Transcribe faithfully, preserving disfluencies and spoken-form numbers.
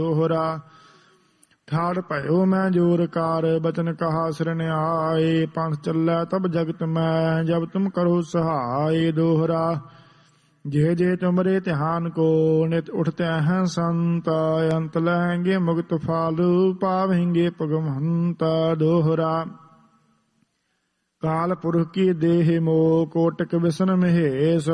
ਦੋਹਰਾ। ਠਾੜ ਭਇਓ ਮੈਂ ਜੋਰ ਕਾਰ, ਬਚਨ ਕਹਾ ਸਿਰਨ ਆਏ। ਪੰਥ ਚੱਲੈ ਤਬ ਜਗਤ ਮੈਂ, ਜਬ ਤੁਮ ਕਰੋ ਸਹਾਏ। ਦੋਹਰਾ। ਜੇ ਜੇ ਤੁਮਰੇ ਧਿਆਨ ਕੋ, ਨਿਤ ਉਠਤੇ ਹੈ ਸੰਤ। ਅੰਤ ਲਹਿੰਗੇ ਮੁਕਤ ਫਾਲੂ, ਪਾਵਹਿੰਗੇ ਭਗਵੰਤ। ਦੋਹਰਾ। ਕਾਲ ਪੁਰਖ ਕੀ ਦੇਹ ਮੋ, ਕੋਟਿਕ ਵਿਸ਼ਨ ਮਹੇਸ਼।